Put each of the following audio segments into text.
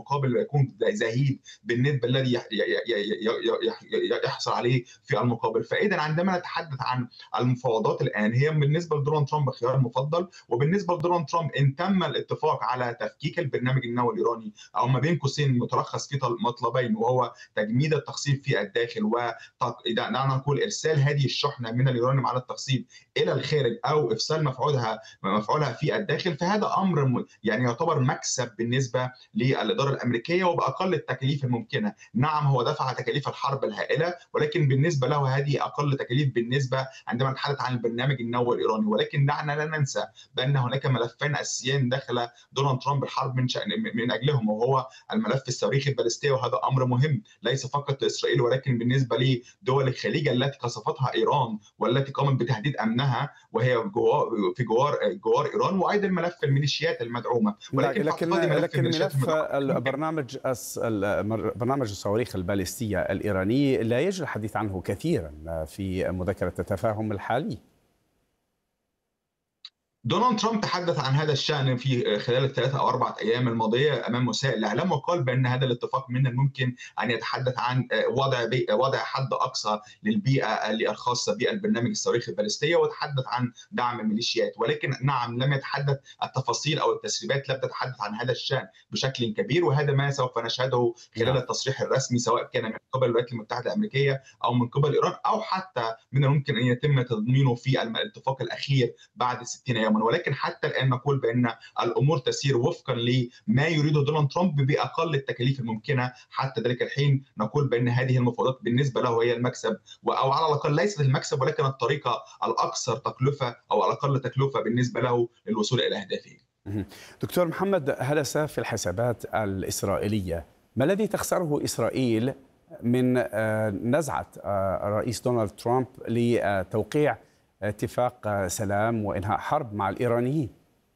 المقابل يكون زهيد بالنسبة الذي يحصل عليه في المقابل. فإذا عندما نتحدث عن المفاوضات الآن، هي بالنسبة لدونالد ترامب خيار مفضل. وبالنسبة لدونالد ترامب إن تم الاتفاق على تفكيك البرنامج النووي الإيراني، أو ما بين قوسين متلخص في مطلبين، وهو تجميد التخصيب في الداخل دعنا نقول إرسال هذه الشحنة من اليورانيوم على التخصيب إلى الخارج، أو إفصال مفعولها في الداخل، فهذا أمر يعني يعتبر مكسب بالنسبة للإدارة الأمريكية وبأقل التكاليف الممكنة. نعم، هو دفع تكاليف الحرب الهائلة، ولكن بالنسبة له هذه أقل تكاليف بالنسبة عندما نتحدث عن البرنامج النووي الإيراني. ولكن دعنا لا ننسى بأن هناك ملفين أساسيين دخل دونالد ترامب الحرب من أجلهم، وهو الملف الصواريخ البالستية، وهذا أمر مهم ليس فقط لإسرائيل ولكن بالنسبة لدول الخليج التي قصفتها إيران والتي قامت بتهديد أمنها وهي في جوار إيران، وأيضا ملف الميليشيات المدعومة. لكن ملف برنامج الصواريخ البالستية الإيراني لا يجري الحديث عنه كثيرا في مذكرة التفاهم الحالي. دونالد ترامب تحدث عن هذا الشأن في خلال الثلاثة أو أربعة أيام الماضية أمام وسائل الإعلام، وقال بأن هذا الاتفاق من الممكن أن يتحدث عن وضع حد أقصى للبيئة الخاصة بالبرنامج الصواريخ البالستية، وتحدث عن دعم الميليشيات. ولكن نعم، لم يتحدث التفاصيل أو التسريبات لم تتحدث عن هذا الشأن بشكل كبير، وهذا ما سوف نشهده خلال التصريح الرسمي، سواء كان من قبل الولايات المتحدة الأمريكية أو من قبل إيران، أو حتى من الممكن أن يتم تضمينه في الاتفاق الأخير بعد 60 يوما. ولكن حتى الآن نقول بأن الأمور تسير وفقا لما يريده دونالد ترامب بأقل التكاليف الممكنة. حتى ذلك الحين نقول بأن هذه المفاوضات بالنسبة له هي المكسب، أو على الأقل ليست المكسب ولكن الطريقة الأكثر تكلفة أو الأقل تكلفة بالنسبة له للوصول إلى أهدافه. دكتور محمد هلس، في الحسابات الإسرائيلية ما الذي تخسره إسرائيل من نزعة الرئيس دونالد ترامب لتوقيع اتفاق سلام وإنهاء حرب مع الإيرانيين؟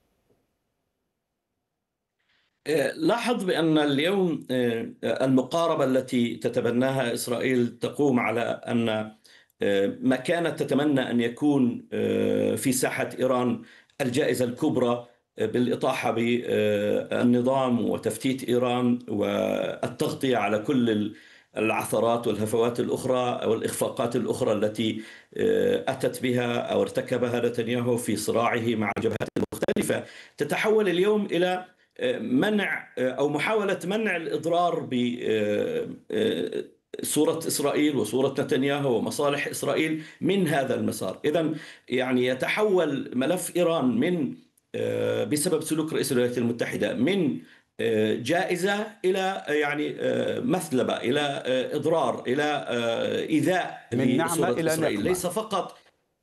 لاحظ بأن اليوم المقاربة التي تتبناها إسرائيل تقوم على أن ما كانت تتمنى أن يكون في ساحة إيران الجائزة الكبرى بالإطاحة بالنظام وتفتيت إيران والتغطية على كل العثرات والهفوات الأخرى أو الإخفاقات الأخرى التي أتت بها أو ارتكبها نتنياهو في صراعه مع الجبهات المختلفة، تتحول اليوم إلى منع أو محاولة منع الإضرار بصورة إسرائيل وصورة نتنياهو ومصالح إسرائيل من هذا المسار. إذن يعني يتحول ملف إيران من بسبب سلوك رئيس الولايات المتحدة من جائزة إلى يعني مثلبة، إلى إضرار، إلى إيذاء من نعمة إلى إسرائيل. نقمة. ليس فقط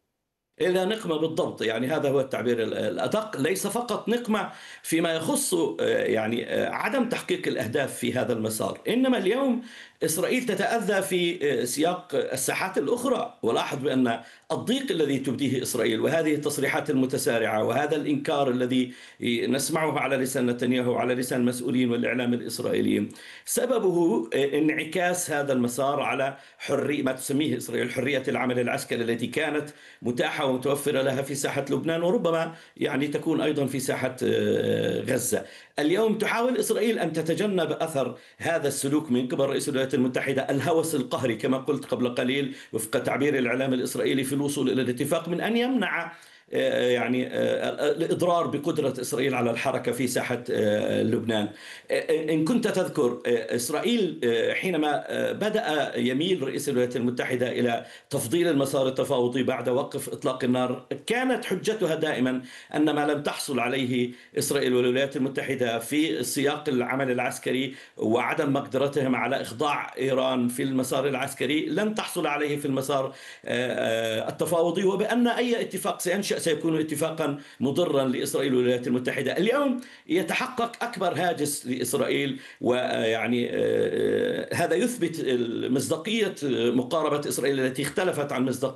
إلى نقمة، بالضبط، يعني هذا هو التعبير الأدق. ليس فقط نقمة فيما يخص يعني عدم تحقيق الأهداف في هذا المسار، إنما اليوم إسرائيل تتأذى في سياق الساحات الأخرى. ولاحظ بأن الضيق الذي تبديه إسرائيل وهذه التصريحات المتسارعة وهذا الإنكار الذي نسمعه على لسان نتنياهو وعلى لسان المسؤولين والإعلام الإسرائيلي سببه انعكاس هذا المسار على ما تسميه إسرائيل حرية العمل العسكري التي كانت متاحة ومتوفرة لها في ساحة لبنان، وربما يعني تكون أيضا في ساحة غزة. اليوم تحاول إسرائيل أن تتجنب أثر هذا السلوك من قبل رئيس الولايات المتحدة، الهوس القهري كما قلت قبل قليل وفق تعبير الإعلام الإسرائيلي في الوصول إلى الاتفاق، من أن يمنع يعني الإضرار بقدرة إسرائيل على الحركة في ساحة لبنان. إن كنت تذكر إسرائيل حينما بدأ يميل رئيس الولايات المتحدة إلى تفضيل المسار التفاوضي بعد وقف إطلاق النار، كانت حجتها دائما أن ما لم تحصل عليه إسرائيل والولايات المتحدة في سياق العمل العسكري وعدم مقدرتهم على إخضاع إيران في المسار العسكري لن تحصل عليه في المسار التفاوضي، وبأن أي اتفاق سينشأ سيكون اتفاقا مضرا لإسرائيل والولايات المتحدة. اليوم يتحقق أكبر هاجس لإسرائيل، ويعني هذا يثبت مصداقية مقاربة إسرائيل التي اختلفت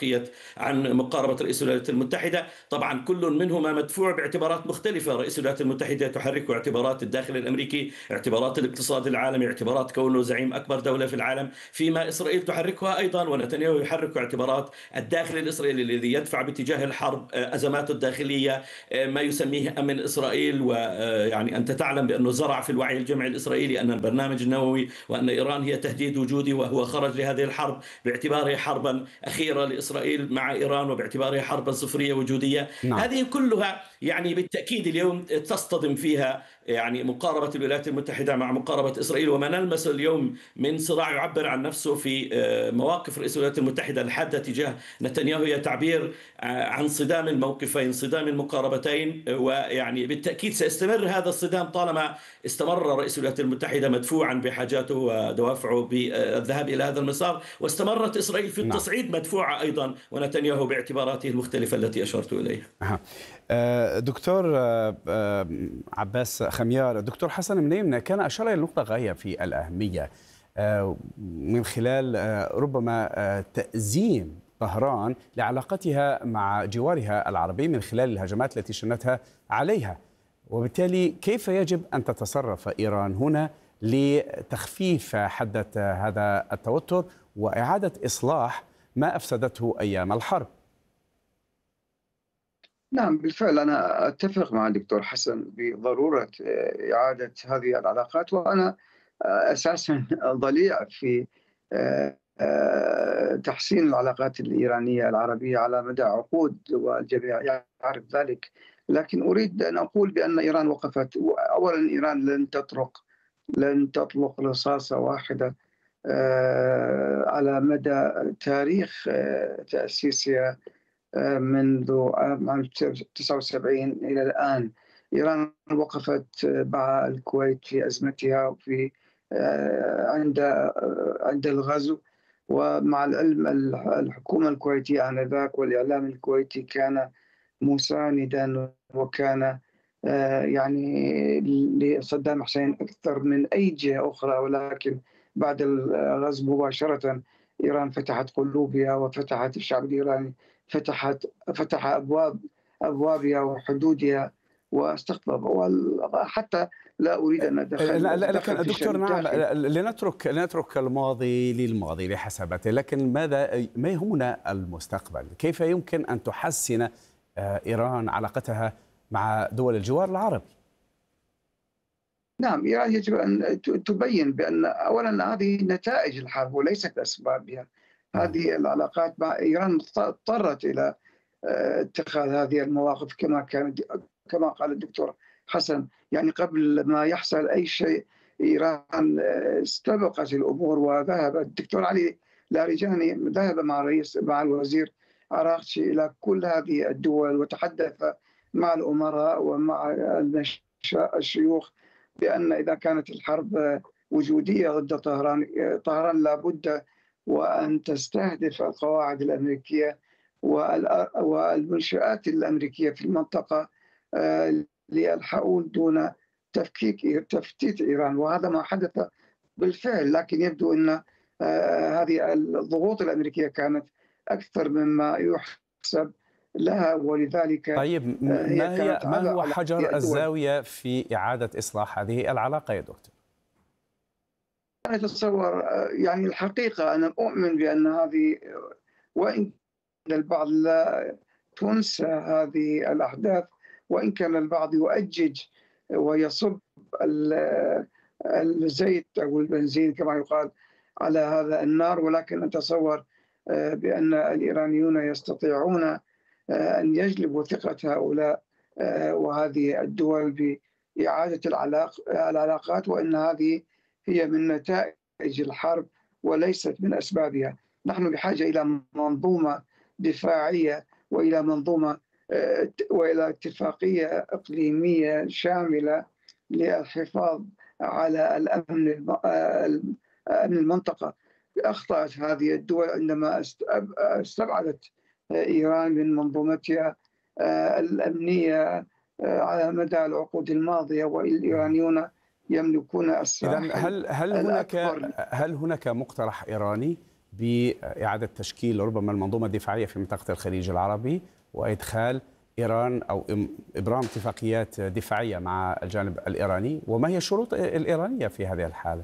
عن مقاربة رئيس الولايات المتحدة. طبعا كل منهما مدفوع باعتبارات مختلفة. رئيس الولايات المتحدة تحرك اعتبارات الداخل الأمريكي، اعتبارات الاقتصاد العالمي، اعتبارات كونه زعيم أكبر دولة في العالم، فيما إسرائيل تحركها أيضا ونتنياهو يحرك اعتبارات الداخل الإسرائيلي الذي يدفع باتجاه الحرب أزماته الداخلية، ما يسميه أمن إسرائيل. ويعني أنت تعلم بأنه زرع في الوعي الجمعي الإسرائيلي أن البرنامج النووي وأن إيران هي تهديد وجودي، وهو خرج لهذه الحرب باعتبارها حربا أخيرة لإسرائيل مع إيران وباعتبارها حربا صفرية وجودية. نعم. هذه كلها يعني بالتأكيد اليوم تصطدم فيها يعني مقاربة الولايات المتحدة مع مقاربة إسرائيل. وما نلمس اليوم من صراع يعبر عن نفسه في مواقف رئيس الولايات المتحدة الحادة تجاه نتنياهو هي تعبير عن صدام الموقفين، صدام المقاربتين. ويعني بالتأكيد سيستمر هذا الصدام طالما استمر رئيس الولايات المتحدة مدفوعا بحاجاته ودوافعه بالذهاب إلى هذا المسار، واستمرت إسرائيل في نعم. التصعيد مدفوعة أيضا، ونتنياهو باعتباراته المختلفة التي أشرت إليها. دكتور عباس خميار، الدكتور حسن منيم كان أشار إلى نقطة غاية في الأهمية من خلال ربما تأزيم طهران لعلاقتها مع جوارها العربي من خلال الهجمات التي شنتها عليها، وبالتالي كيف يجب أن تتصرف إيران هنا لتخفيف حدة هذا التوتر وإعادة إصلاح ما أفسدته أيام الحرب؟ نعم، بالفعل أنا أتفق مع الدكتور حسن بضرورة إعادة هذه العلاقات، وأنا أساسا ضليع في تحسين العلاقات الإيرانية العربية على مدى عقود، والجميع يعرف ذلك. لكن أريد أن أقول بأن إيران وقفت. أولا، إيران لن تطلق رصاصة واحدة على مدى تاريخ تأسيسها منذ عام 79 إلى الآن. إيران وقفت مع الكويت في أزمتها في عند الغزو، ومع العلم الحكومة الكويتية آنذاك والإعلام الكويتي كان مساندا، وكان يعني لصدام حسين أكثر من أي جهة أخرى. ولكن بعد الغزو مباشرة إيران فتحت قلوبها وفتحت الشعب الإيراني فتح أبوابها وحدودها واستقطب. وحتى لا أريد أن أدخل لكن دكتور نعم، لنترك الماضي للماضي لحسابته، لكن ما يهمنا المستقبل. كيف يمكن أن تحسن إيران علاقتها مع دول الجوار العربي؟ نعم، إيران يجب أن تبين بأن أولا هذه نتائج الحرب وليست أسبابها. هذه العلاقات مع إيران اضطرت إلى اتخاذ هذه المواقف كما قال الدكتور حسن. يعني قبل ما يحصل أي شيء إيران استبقت الأمور، وذهب الدكتور علي لاریجانی ذهب مع الوزير عراقچي إلى كل هذه الدول وتحدث مع الأمراء ومع الشيوخ بأن إذا كانت الحرب وجودية ضد طهران لابد وأن تستهدف القواعد الأمريكية والمنشآت الأمريكية في المنطقة ليلحقون دون تفتيت إيران. وهذا ما حدث بالفعل، لكن يبدو أن هذه الضغوط الأمريكية كانت أكثر مما يحسب لها، ولذلك طيب ما هو حجر الزاوية في إعادة إصلاح هذه العلاقة يا دكتور؟ أنا أتصور يعني الحقيقة أنا أؤمن بأن هذه، وإن البعض لا تنسى هذه الأحداث، وإن كان البعض يؤجج ويصب الزيت أو البنزين كما يقال على هذا النار، ولكن أتصور بأن الإيرانيون يستطيعون أن يجلبوا ثقة هؤلاء وهذه الدول بإعادة العلاقات، وأن هذه هي من نتائج الحرب وليست من أسبابها. نحن بحاجة إلى منظومة دفاعية وإلى منظومة وإلى اتفاقية إقليمية شاملة للحفاظ على أمن المنطقة. أخطأت هذه الدول عندما استبعدت إيران من منظومتها الأمنية على مدى العقود الماضية، والإيرانيون يملكون الساحل. هل هناك مقترح إيراني بإعادة تشكيل ربما المنظومة الدفاعية في منطقة الخليج العربي وإدخال إيران أو إبرام اتفاقيات دفاعية مع الجانب الإيراني؟ وما هي الشروط الإيرانية في هذه الحالة؟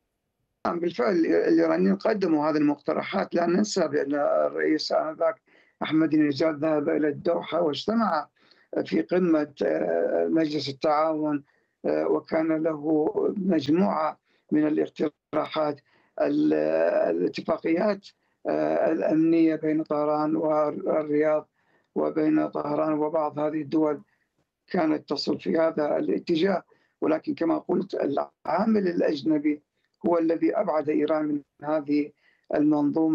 بالفعل الإيرانيين قدموا هذه المقترحات. لا ننسى بأن الرئيس آنذاك أحمد نجاد ذهب إلى الدوحة واجتمع في قمة مجلس التعاون، وكان له مجموعة من الاقتراحات. الاتفاقيات الأمنية بين طهران والرياض وبين طهران وبعض هذه الدول كانت تصل في هذا الاتجاه، ولكن كما قلت العامل الأجنبي هو الذي أبعد إيران من هذه المنظومة